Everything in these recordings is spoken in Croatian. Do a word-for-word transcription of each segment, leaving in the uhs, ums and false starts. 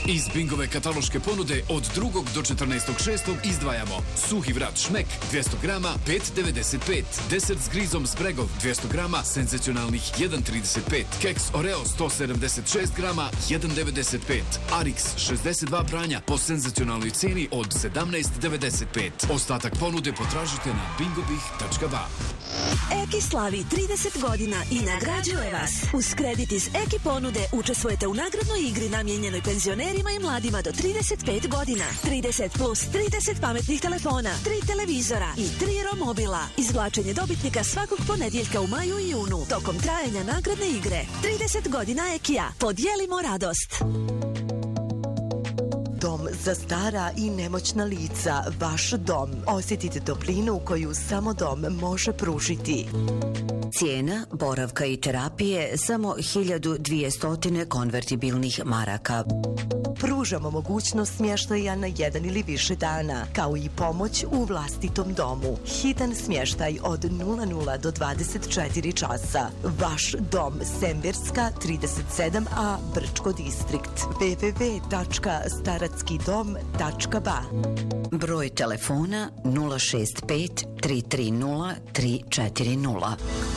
Iz Bingove kataloške ponude od drugog do četrnaestog šestog izdvajamo suhi vrat šmek dvjesto grama pet devedeset pet, desert s grizom Sbregov dvjesto grama senzacionalnih jedan trideset pet, keks Oreo sto sedamdeset šest grama jedan devedeset pet, Arix šezdeset dva pranja po senzacionalnoj cijeni od sedamnaest devedeset pet. Ostatak ponude potražite na bingobih tačka ba. Eki slavi trideset godina i nagrađuje vas. Uz kredit iz Eki ponude učestvujete u nagradnoj igri namijenjenoj penzionerima i mladima do trideset pet godina. trideset plus trideset pametnih telefona, tri televizora i tri romobila. Izvlačenje dobitnika svakog ponedjeljka u maju i junu tokom trajanja nagradne igre. trideset godina Ekija. Podijelimo radost. Dom za stara i nemoćna lica, vaš dom. Osjetite toplinu koju samo dom može pružiti. Cijena boravka i terapije samo hiljadu dvjesto konvertibilnih maraka. Pružamo mogućnost smještaja na jedan ili više dana, kao i pomoć u vlastitom domu. Hitan smještaj od nula do dvadeset četiri časa. Vaš dom, Semberska trideset sedam a, Brčko distrikt. w w w tačka staratski dom tačka ba. Broj telefona nula šest pet tri tri nula tri četiri nula.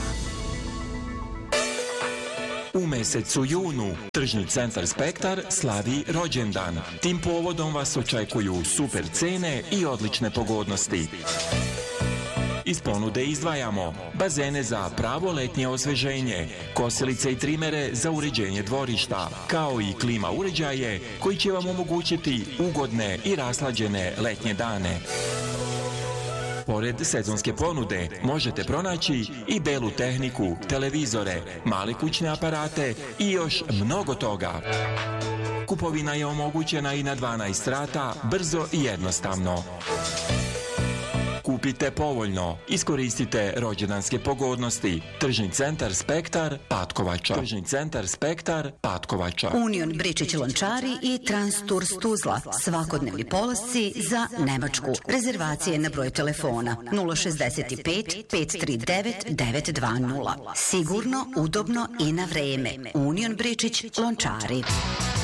U mesecu junu Tržni centar Spektar slavi rođendan. Tim povodom vas očekuju super cene i odlične pogodnosti. Iz ponude izdvajamo bazene za pravo letnje osveženje, kosilice i trimere za uređenje dvorišta, kao i klima uređaje koji će vam omogućiti ugodne i raslađene letnje dane. Pored sezonske ponude možete pronaći i belu tehniku, televizore, male kućne aparate i još mnogo toga. Kupovina je omogućena i na dvanaest rata, brzo i jednostavno. Kupite povoljno, iskoristite rođendanske pogodnosti. Tržni centar Spektar, Patkovača. Tržni centar Spektar, Patkovača. Union Bričić Lončari i Transtours Tuzla. Svakodnevni polasci za Nemačku. Rezervacije na broj telefona nula šezdeset pet pet tri devet devet dva nula. Sigurno, udobno i na vreme. Union Bričić Lončari.